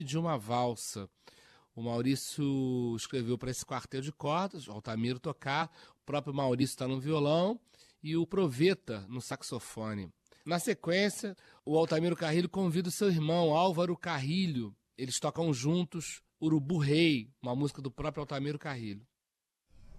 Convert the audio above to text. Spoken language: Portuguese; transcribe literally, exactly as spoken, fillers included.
de uma valsa. O Maurício escreveu para esse quarteto de cordas, o Altamiro tocar, o próprio Maurício está no violão e o Proveta no saxofone. Na sequência, o Altamiro Carrilho convida o seu irmão, Álvaro Carrilho. Eles tocam juntos Urubu Rei, uma música do próprio Altamiro Carrilho.